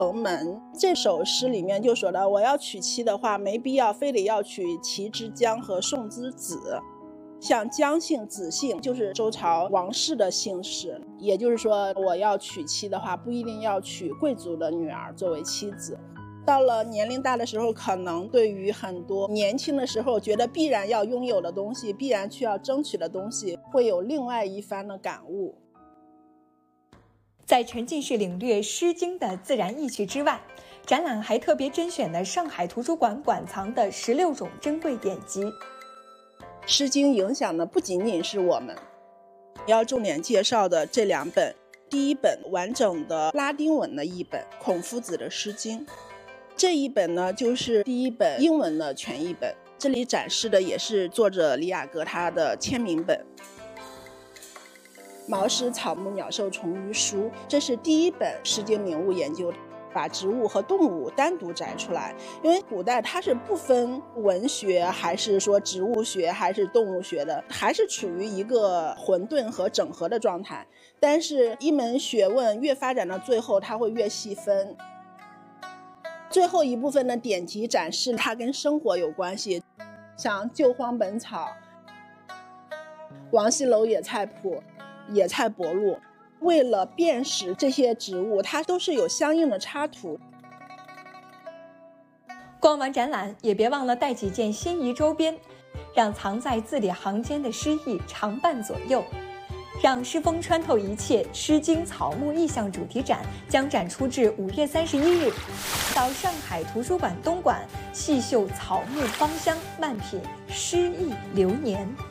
城门》这首诗里面就说到，我要娶妻的话，没必要非得要娶齐之姜和宋之子。像姜姓、子姓就是周朝王室的姓氏，也就是说，我要娶妻的话，不一定要娶贵族的女儿作为妻子。到了年龄大的时候，可能对于很多年轻的时候觉得必然要拥有的东西，必然需要争取的东西，会有另外一番的感悟。 在沉浸式领略《诗经》的自然意趣之外，展览还特别甄选了上海图书馆馆藏的16种珍贵典籍。 《诗经》影响的不仅仅是我们，要重点介绍的这2本，第一本完整的拉丁文的译本，孔夫子的《诗经》，这一本呢就是第一本英文的全译本，这里展示的也是作者李雅阁他的签名本。毛诗草木鸟兽虫鱼书，这是第一本《诗经》名物研究，把植物和动物单独摘出来，因为古代它是不分文学还是说植物学还是动物学的，还是处于一个混沌和整合的状态。但是一门学问越发展到最后，它会越细分。最后一部分的典籍展示它跟生活有关系，像《救荒本草》、王羲楼野菜谱、野菜博录，为了辨识这些植物，它都是有相应的插图。 逛完展览，也别忘了带几件心仪周边，让藏在字里行间的诗意常伴左右。让诗风穿透一切，《诗经》草木意象主题展将展出至5月31日。到上海图书馆东馆细嗅草木芳香，漫品诗意流年。